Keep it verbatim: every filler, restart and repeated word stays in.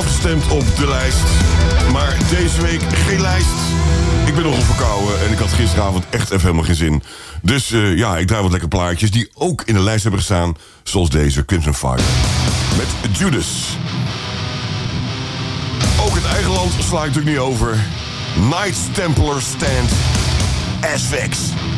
afgestemd op de lijst. Maar deze week geen lijst. Ik ben nogal verkouden en ik had gisteravond echt even helemaal geen zin. Dus uh, ja, ik draai wat lekker plaatjes die ook in de lijst hebben gestaan. Zoals deze, Crimson Fire. Met Judas. Ook het eigen land sla ik natuurlijk niet over. Knights Templar Stand. Asphyx.